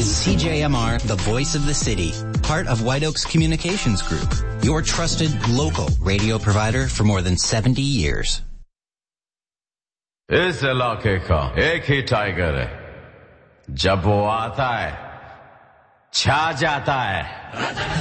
is CJMR, the voice of the city, part of White Oaks Communications Group, your trusted local radio provider for more than 70 years. इस इलाके का एक ही tiger है, जब वो आता है छा जाता है।